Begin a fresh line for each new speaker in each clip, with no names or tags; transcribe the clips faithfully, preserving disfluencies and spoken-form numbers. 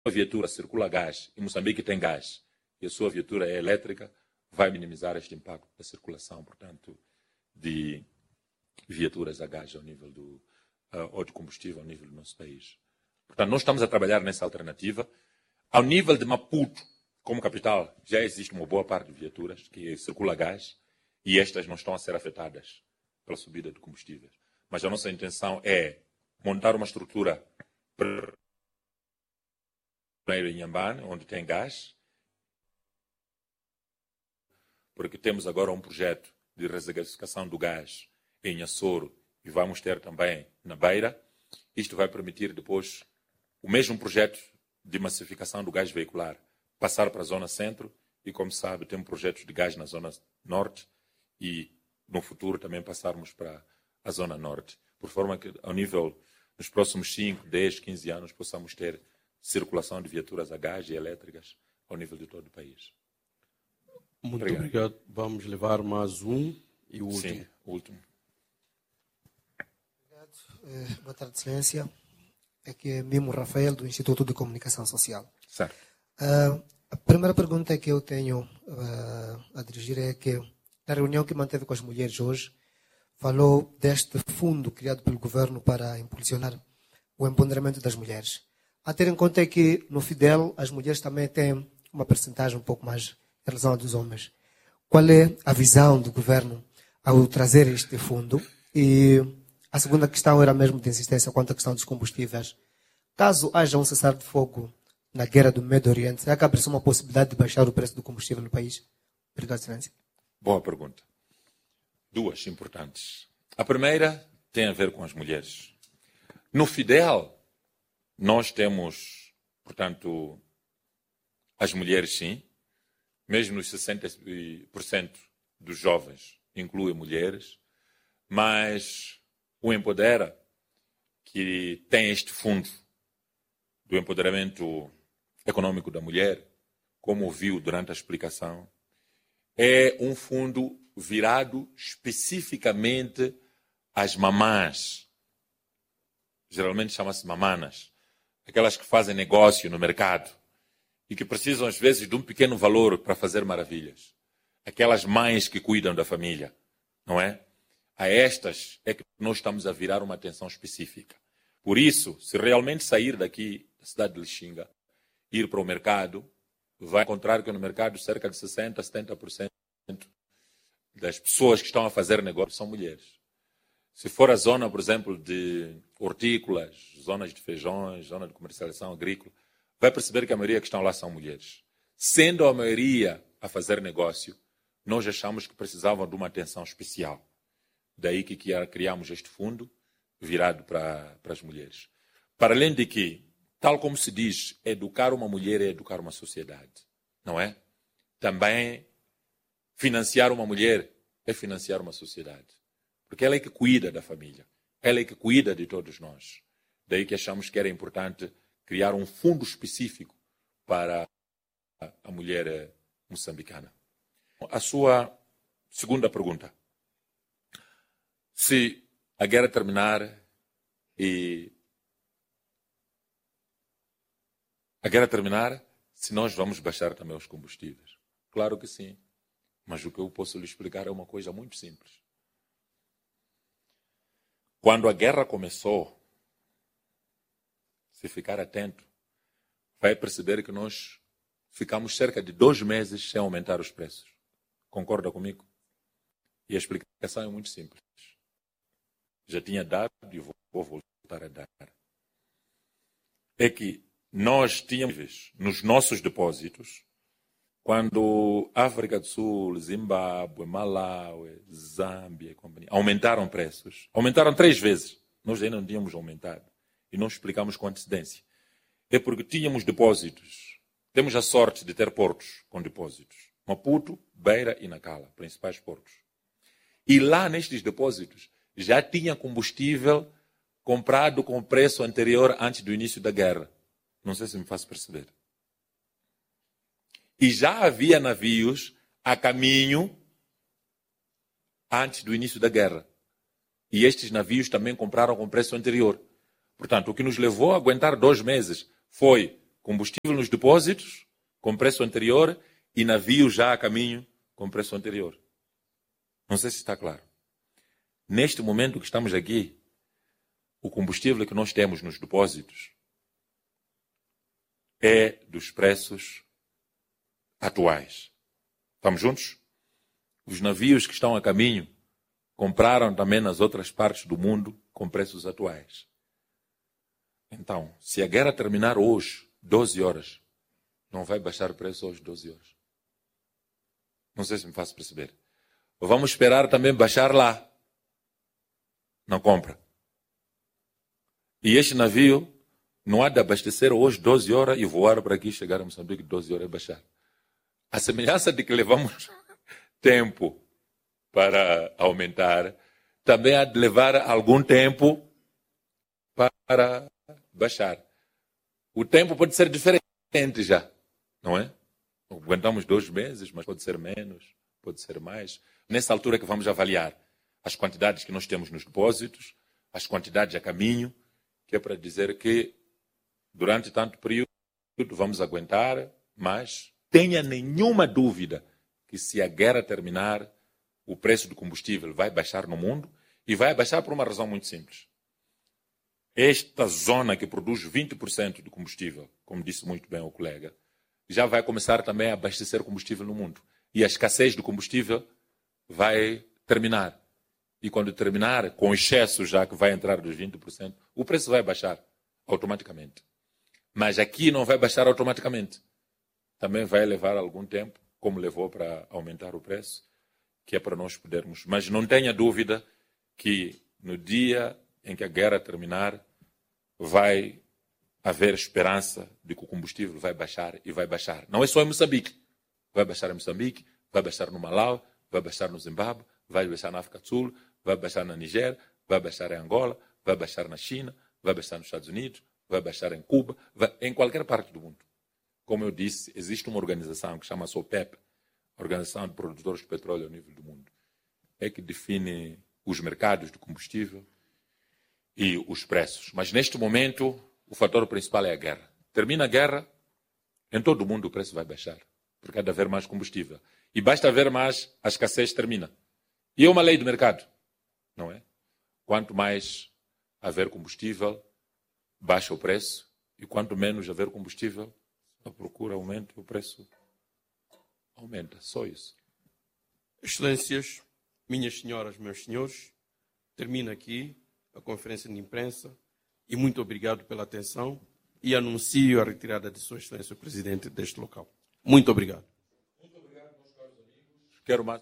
viatura circula a gás e Moçambique tem gás e a sua viatura é elétrica, vai minimizar este impacto da circulação, portanto, de viaturas a gás ao nível do, uh, ou de combustível ao nível do nosso país. Portanto, nós estamos a trabalhar nessa alternativa. Ao nível de Maputo, como capital, já existe uma boa parte de viaturas que circula a gás e estas não estão a ser afetadas pela subida de combustíveis. Mas a nossa intenção é montar uma estrutura primeiro em Inhambane, onde tem gás, porque temos agora um projeto de resgasificação do gás em Açoro e vamos ter também na Beira. Isto vai permitir depois o mesmo projeto de massificação do gás veicular passar para a zona centro e, como sabe, temos projetos de gás na zona norte e no futuro também passarmos para a zona norte, por forma que ao nível, nos próximos cinco, dez, quinze anos, possamos ter circulação de viaturas a gás e elétricas ao nível de todo o país.
Muito
obrigado.
obrigado. Vamos levar mais um e o último.
Sim, o último.
Obrigado. Eh, boa tarde, Excelência. Aqui é Mimo Rafael, do Instituto de Comunicação Social.
Certo.
Uh, a primeira pergunta que eu tenho uh, a dirigir é que, na reunião que manteve com as mulheres hoje, falou deste fundo criado pelo governo para impulsionar o empoderamento das mulheres. A ter em conta que, no Fidel, as mulheres também têm uma percentagem um pouco mais em relação à dos homens. Qual é a visão do governo ao trazer este fundo? E a segunda questão era mesmo de insistência quanto à questão dos combustíveis. Caso haja um cessar-de-fogo na guerra do Médio Oriente, será que abre-se uma possibilidade de baixar o preço do combustível no país? Obrigado, Excelência.
Boa pergunta. Duas importantes. A primeira tem a ver com as mulheres. No Fidel, nós temos, portanto, as mulheres, sim, mesmo nos sessenta por cento dos jovens incluem mulheres, mas o Empodera, que tem este fundo do empoderamento econômico da mulher, como ouviu durante a explicação, é um fundo virado especificamente às mamãs. Geralmente chama-se mamanas, aquelas que fazem negócio no mercado e que precisam, às vezes, de um pequeno valor para fazer maravilhas. Aquelas mães que cuidam da família, não é? A estas é que nós estamos a virar uma atenção específica. Por isso, se realmente sair daqui da cidade de Lixinga, ir para o mercado, vai encontrar que no mercado cerca de sessenta, setenta por cento das pessoas que estão a fazer negócio são mulheres. Se for a zona, por exemplo, de hortícolas, zonas de feijões, zona de comercialização agrícola, vai perceber que a maioria que estão lá são mulheres. Sendo a maioria a fazer negócio, nós achamos que precisavam de uma atenção especial. Daí que criamos este fundo virado para, para as mulheres. Para além de que, tal como se diz, educar uma mulher é educar uma sociedade, não é? Também financiar uma mulher é financiar uma sociedade. Porque ela é que cuida da família. Ela é que cuida de todos nós. Daí que achamos que era importante criar um fundo específico para a mulher moçambicana. A sua segunda pergunta. Se a guerra terminar e a guerra terminar, se nós vamos baixar também os combustíveis. Claro que sim. Mas o que eu posso lhe explicar é uma coisa muito simples. Quando a guerra começou, se ficar atento, vai perceber que nós ficamos cerca de dois meses sem aumentar os preços. Concorda comigo? E a explicação é muito simples. Já tinha dado e vou voltar a dar. É que nós tínhamos nos nossos depósitos, quando África do Sul, Zimbábue, Malawi, Zâmbia e companhia aumentaram preços, aumentaram três vezes, nós ainda não tínhamos aumentado. E não explicamos com antecedência. É porque tínhamos depósitos. Temos a sorte de ter portos com depósitos. Maputo, Beira e Nacala, principais portos. E lá nestes depósitos já tinha combustível comprado com preço anterior antes do início da guerra. Não sei se me faço perceber. E já havia navios a caminho antes do início da guerra. E estes navios também compraram com preço anterior. Portanto, o que nos levou a aguentar dois meses foi combustível nos depósitos com preço anterior e navio já a caminho com preço anterior. Não sei se está claro. Neste momento que estamos aqui, o combustível que nós temos nos depósitos é dos preços atuais. Estamos juntos? Os navios que estão a caminho compraram também nas outras partes do mundo com preços atuais. Então, se a guerra terminar hoje, doze horas, não vai baixar o preço hoje, doze horas. Não sei se me faço perceber. Vamos esperar também baixar lá. Não compra. E este navio não há de abastecer hoje doze horas e voar para aqui, chegar a Moçambique doze horas e baixar. A semelhança de que levamos tempo para aumentar, também há de levar algum tempo para baixar. O tempo pode ser diferente já, não é? Aguentamos dois meses, mas pode ser menos, pode ser mais. Nessa altura é que vamos avaliar as quantidades que nós temos nos depósitos, as quantidades a caminho, que é para dizer que durante tanto período vamos aguentar, mas tenha nenhuma dúvida que se a guerra terminar, o preço do combustível vai baixar no mundo e vai baixar por uma razão muito simples. Esta zona que produz vinte por cento do combustível, como disse muito bem o colega, já vai começar também a abastecer combustível no mundo. E a escassez do combustível vai terminar. E quando terminar, com excesso já que vai entrar dos vinte por cento, o preço vai baixar automaticamente. Mas aqui não vai baixar automaticamente. Também vai levar algum tempo, como levou para aumentar o preço, que é para nós podermos. Mas não tenha dúvida que no dia em que a guerra terminar, vai haver esperança de que o combustível vai baixar e vai baixar. Não é só em Moçambique. Vai baixar em Moçambique, vai baixar no Malau, vai baixar no Zimbábue, vai baixar na África do Sul, vai baixar na Nigéria, vai baixar em Angola, vai baixar na China, vai baixar nos Estados Unidos, vai baixar em Cuba, vai, em qualquer parte do mundo. Como eu disse, existe uma organização que chama-se OPEP, Organização de Produtores de Petróleo ao nível do mundo, é que define os mercados de combustível e os preços. Mas neste momento, o fator principal é a guerra. Termina a guerra, em todo o mundo o preço vai baixar, porque há de haver mais combustível. E basta haver mais, a escassez termina. E é uma lei do mercado, não é? Quanto mais haver combustível, baixa o preço, e quanto menos haver combustível, a procura aumenta e o preço aumenta. Só isso.
Excelências, minhas senhoras, meus senhores, termina aqui a conferência de imprensa e muito obrigado pela atenção e anuncio a retirada de Sua Excelência o Presidente deste local. Muito obrigado.
Muito obrigado, meus caros amigos. Quero mais.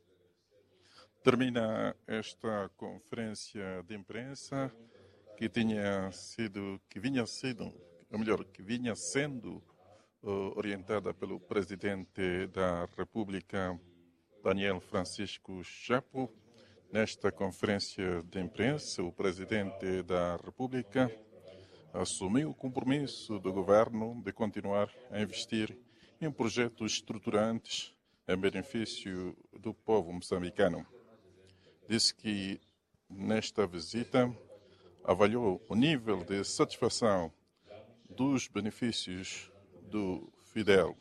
Termina esta conferência de imprensa que tinha sido, que vinha sido, ou melhor, que vinha sendo uh, orientada pelo Presidente da República, Daniel Francisco Chapo. Nesta conferência de imprensa, o Presidente da República assumiu o compromisso do governo de continuar a investir em projetos estruturantes em benefício do povo moçambicano. Disse que, nesta visita, avaliou o nível de satisfação dos benefícios do Fidel.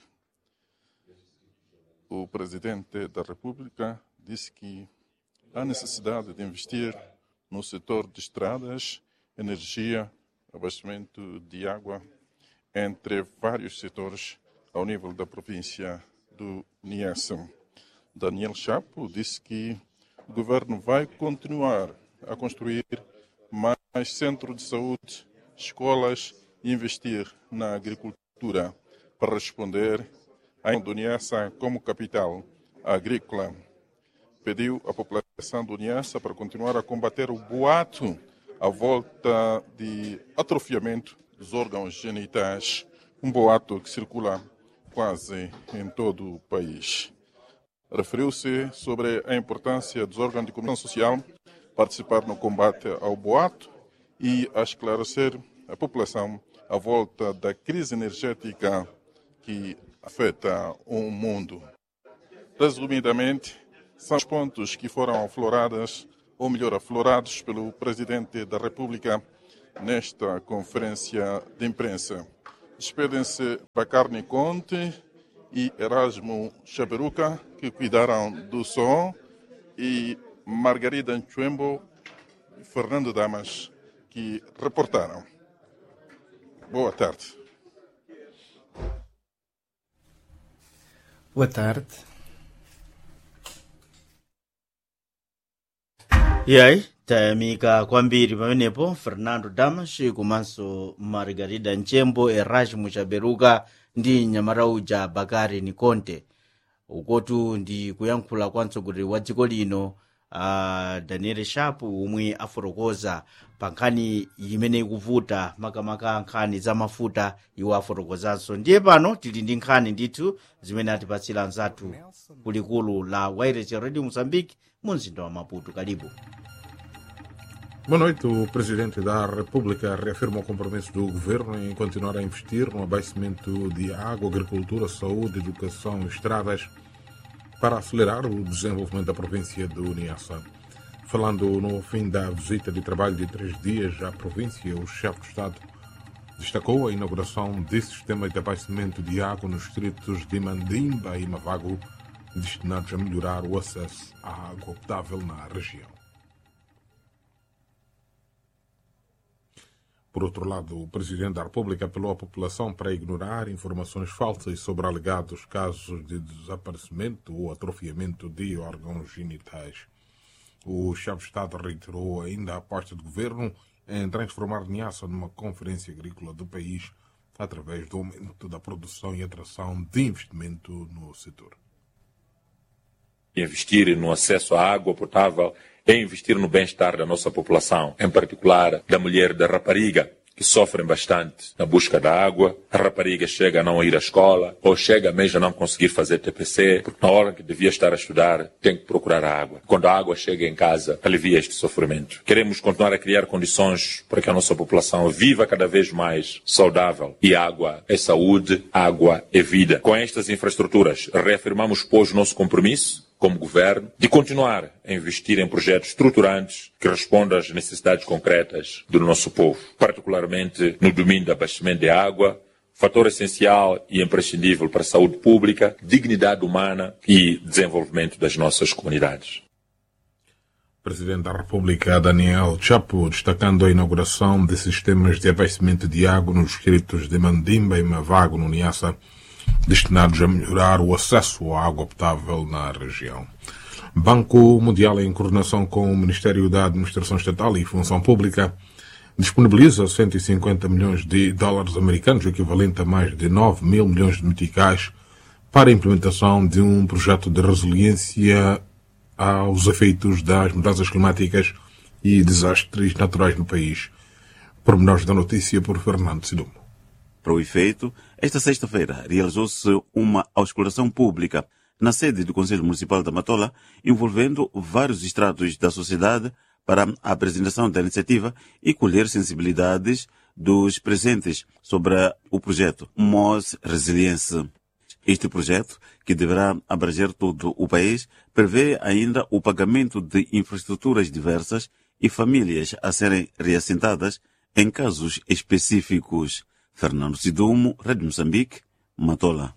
O Presidente da República disse que há necessidade de investir no setor de estradas, energia, abastecimento de água, entre vários setores ao nível da província do Niassa. Daniel Chapo disse que o governo vai continuar a construir mais centros de saúde, escolas e investir na agricultura para responder à do Niassa como capital agrícola. Pediu à população do Niassa para continuar a combater o boato à volta de atrofiamento dos órgãos genitais, um boato que circula quase em todo o país. Referiu-se sobre a importância dos órgãos de comunicação social participar no combate ao boato e a esclarecer a população à volta da crise energética que afeta o mundo. Resumidamente, são os pontos que foram aflorados, ou melhor, aflorados pelo Presidente da República nesta conferência de imprensa. Despedem-se Bacarni Conte e Erasmo Chaberuca, que cuidaram do som, e Margarida Nchembo e Fernando Damas, que reportaram. Boa tarde.
Boa tarde. E aí, tayamika kwambiri pamenepo Fernando Damas komanso Margarida Nchembo, Erasmo Chaberuka ndi Nyamarauja Bakari Nikonte. Ukotu ndi kuyankhula kwa mtsogoleri wa dziko lino uh, Daniel Shapu omwe afotokoza pa nkhani imene ikuvuta makamaka nkhani za mafuta iwo afotokozanso. Ndiye pano tili ndi nkhani ndithu zimene atipatsira nzathu kulikulu la Wireless Radio Moçambique mu mzinda wa Maputo. Karibu.
Boa noite. O Presidente da República reafirma o compromisso do Governo em continuar a investir no abastecimento de água, agricultura, saúde, educação e estradas para acelerar o desenvolvimento da província do Niassa. Falando no fim da visita de trabalho de três dias à província, o chefe de Estado destacou a inauguração de sistemas de abastecimento de água nos distritos de Mandimba e Mavago, destinados a melhorar o acesso à água potável na região. Por outro lado, o Presidente da República apelou à população para ignorar informações falsas sobre alegados casos de desaparecimento ou atrofiamento de órgãos genitais. O chefe de Estado reiterou ainda a aposta do Governo em transformar Niassa numa conferência agrícola do país através do aumento da produção e atração de investimento no setor.
Investir no acesso à água potável é investir no bem-estar da nossa população, em particular da mulher da rapariga, que sofrem bastante na busca da água. A rapariga chega a não ir à escola, ou chega mesmo a não conseguir fazer T P C, porque na hora que devia estar a estudar, tem que procurar a água. Quando a água chega em casa, alivia este sofrimento. Queremos continuar a criar condições para que a nossa população viva cada vez mais saudável. E água é saúde, água é vida. Com estas infraestruturas, reafirmamos, pois, o nosso compromisso como governo, de continuar a investir em projetos estruturantes que respondam às necessidades concretas do nosso povo, particularmente no domínio do abastecimento de água, fator essencial e imprescindível para a saúde pública, dignidade humana e desenvolvimento das nossas comunidades.
Presidente da República Daniel Chapo, destacando a inauguração de sistemas de abastecimento de água nos distritos de Mandimba e Mavago, no Niassa, destinados a melhorar o acesso à água potável na região. Banco Mundial, em coordenação com o Ministério da Administração Estatal e Função Pública, disponibiliza cento e cinquenta milhões de dólares americanos, equivalente a mais de nove mil milhões de meticais, para a implementação de um projeto de resiliência aos efeitos das mudanças climáticas e desastres naturais no país. Pormenores da notícia por Fernando Sidumo.
Para o efeito, esta sexta-feira realizou-se uma auscultação pública na sede do Conselho Municipal da Matola, envolvendo vários estratos da sociedade para a apresentação da iniciativa e colher sensibilidades dos presentes sobre o projeto M O S Resiliência. Este projeto, que deverá abranger todo o país, prevê ainda o pagamento de infraestruturas diversas e famílias a serem reassentadas em casos específicos. Fernando Sidumo, Rádio Moçambique, Matola.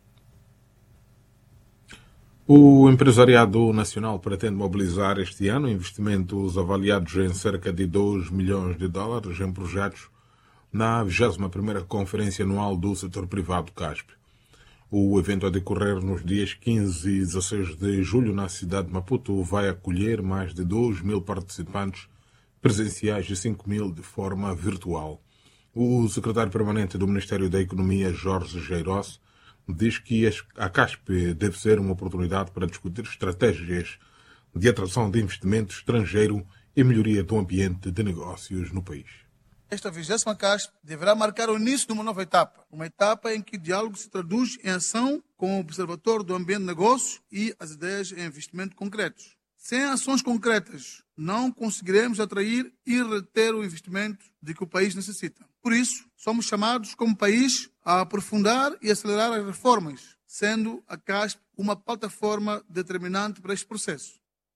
O empresariado nacional pretende mobilizar este ano investimentos avaliados em cerca de dois milhões de dólares em projetos na vigésima primeira Conferência Anual do Setor Privado CASP. O evento a decorrer nos dias quinze e dezasseis de julho na cidade de Maputo vai acolher mais de dois mil participantes presenciais e cinco mil de forma virtual. O secretário permanente do Ministério da Economia, Jorge Geiros, diz que a CASP deve ser uma oportunidade para discutir estratégias de atração de investimento estrangeiro e melhoria do ambiente de negócios no país.
Esta vigésima CASP deverá marcar o início de uma nova etapa, uma etapa em que o diálogo se traduz em ação com o observatório do ambiente de negócio e as ideias em investimento concretos. Sem ações concretas, não conseguiremos atrair e reter o investimento de que o país necessita. Por isso, somos chamados como país a aprofundar e acelerar as reformas, sendo a CASP uma plataforma determinante para este processo.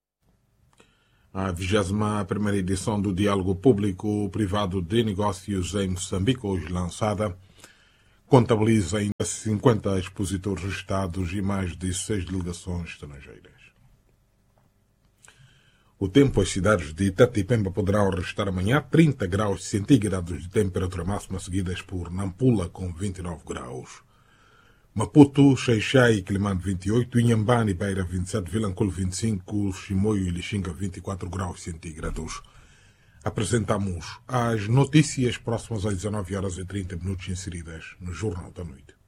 A vigésima primeira edição do Diálogo Público-Privado de Negócios em Moçambique, hoje lançada, contabiliza ainda cinquenta expositores registados e mais de seis delegações estrangeiras. O tempo, as cidades de Tete e Pemba poderão registrar amanhã trinta graus centígrados de temperatura máxima, seguidas por Nampula com vinte e nove graus. Maputo, Xai-Xai e Quelimane vinte e oito, Inhambane e Beira vinte e sete, Vilanculo vinte e cinco, Chimoio e Lixinga vinte e quatro graus centígrados. Apresentamos as notícias próximas às dezanove horas e trinta minutos inseridas no Jornal da Noite.